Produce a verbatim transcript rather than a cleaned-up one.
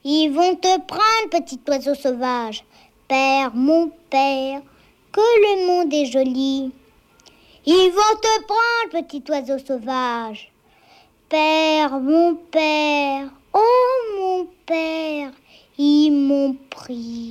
Ils vont te prendre, petit oiseau sauvage. Père, mon père, que le monde est joli. Ils vont te prendre, petit oiseau sauvage. Père, mon père, oh mon père, ils m'ont pris.